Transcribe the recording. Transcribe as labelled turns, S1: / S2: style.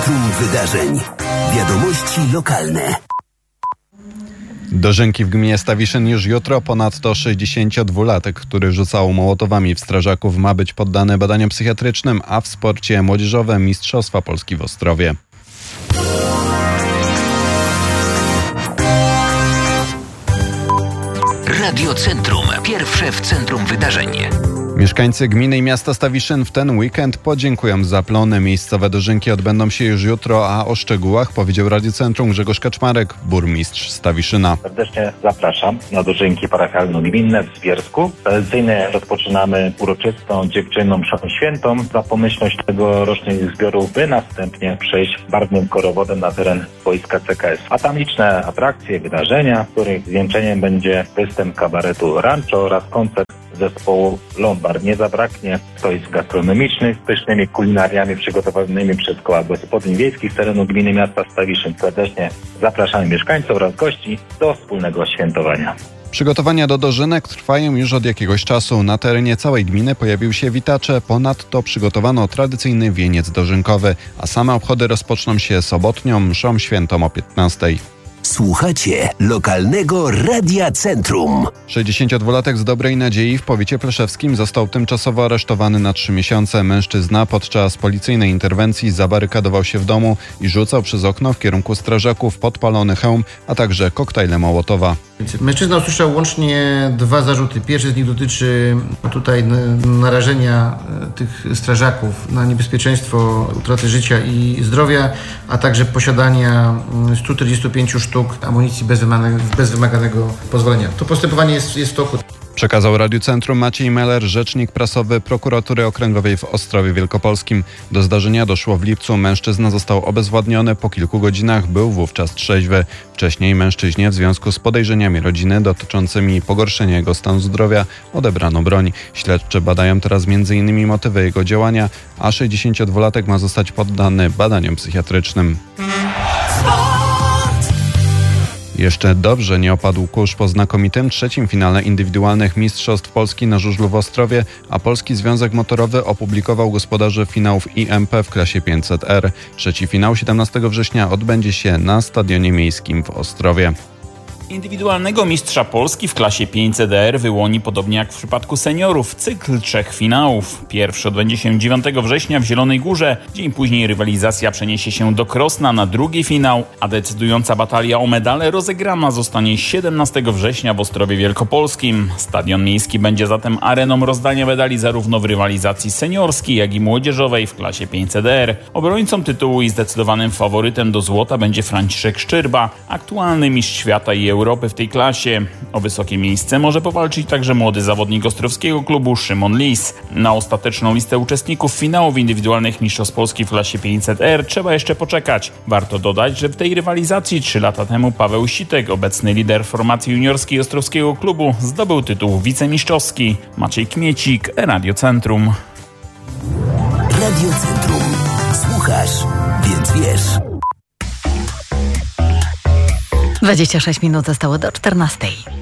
S1: Tłum wydarzeń. Wiadomości lokalne.
S2: Dożynki w gminie Stawiszyn już jutro. Ponadto 62-latek, który rzucał mołotowami w strażaków, ma być poddany badaniom psychiatrycznym, a w sporcie młodzieżowym Mistrzostwa Polski w Ostrowie.
S1: Radio Centrum. Pierwsze w centrum wydarzeń.
S2: Mieszkańcy gminy i miasta Stawiszyn w ten weekend podziękują za plony. Miejscowe dożynki odbędą się już jutro, a o szczegółach powiedział Radio Centrum Grzegorz Kaczmarek, burmistrz Stawiszyna.
S3: Serdecznie zapraszam na dożynki parafialno-gminne w Zbiersku. Tradycyjnie rozpoczynamy uroczystą dziewczynną mszą świętą za pomyślność tegorocznych zbiorów, by następnie przejść barwnym korowodem na teren wojska CKS. A tam liczne atrakcje, wydarzenia, których zwieńczeniem będzie występ kabaretu Rancho oraz koncert zespołu Lombard. Nie zabraknie stoisk gastronomicznych z pysznymi kulinariami przygotowanymi przez koła gospodyń wiejskich z terenu gminy miasta Stawiszyn. Serdecznie zapraszamy mieszkańców oraz gości do wspólnego świętowania.
S2: Przygotowania do dożynek trwają już od jakiegoś czasu. Na terenie całej gminy pojawił się witacze, ponadto przygotowano tradycyjny wieniec dożynkowy, a same obchody rozpoczną się sobotnią mszą świętą o 15:00.
S1: Słuchacie lokalnego Radia Centrum.
S2: 62-latek z Dobrej Nadziei w powiecie pleszewskim został tymczasowo aresztowany na 3 miesiące. Mężczyzna podczas policyjnej interwencji zabarykadował się w domu i rzucał przez okno w kierunku strażaków podpalony hełm, a także koktajle Mołotowa.
S4: Mężczyzna usłyszał łącznie 2 zarzuty. Pierwszy z nich dotyczy tutaj narażenia tych strażaków na niebezpieczeństwo utraty życia i zdrowia, a także posiadania 145 sztuk amunicji bez wymaganego pozwolenia. To postępowanie jest w toku.
S2: Przekazał Radiu Centrum Maciej Meller, rzecznik prasowy Prokuratury Okręgowej w Ostrowie Wielkopolskim. Do zdarzenia doszło w lipcu. Mężczyzna został obezwładniony. Po kilku godzinach był wówczas trzeźwy. Wcześniej mężczyźnie w związku z podejrzeniami rodziny dotyczącymi pogorszenia jego stanu zdrowia odebrano broń. Śledczy badają teraz m.in. motywy jego działania, a 62-latek ma zostać poddany badaniom psychiatrycznym. Jeszcze dobrze nie opadł kurz po znakomitym 3. finale indywidualnych Mistrzostw Polski na żużlu w Ostrowie, a Polski Związek Motorowy opublikował gospodarzy finałów IMP w klasie 500R. 3. finał 17 września odbędzie się na Stadionie Miejskim w Ostrowie.
S5: Indywidualnego mistrza Polski w klasie 500R wyłoni, podobnie jak w przypadku seniorów, cykl 3 finałów. Pierwszy odbędzie się 9 września w Zielonej Górze. Dzień później rywalizacja przeniesie się do Krosna na drugi finał, a decydująca batalia o medale rozegrana zostanie 17 września w Ostrowie Wielkopolskim. Stadion Miejski będzie zatem areną rozdania medali zarówno w rywalizacji seniorskiej, jak i młodzieżowej w klasie 500R. Obrońcą tytułu i zdecydowanym faworytem do złota będzie Franciszek Szczyrba, aktualny mistrz świata i Europy w tej klasie. O wysokie miejsce może powalczyć także młody zawodnik ostrowskiego klubu Szymon Lis. Na ostateczną listę uczestników finałów indywidualnych Mistrzostw Polski w klasie 500R trzeba jeszcze poczekać. Warto dodać, że w tej rywalizacji 3 lata temu Paweł Sitek, obecny lider formacji juniorskiej ostrowskiego klubu, zdobył tytuł wicemistrzowski. Maciej Kmiecik, Radio Centrum.
S1: Radio Centrum. Słuchasz, więc wiesz.
S6: 26 minut zostało do 14:00.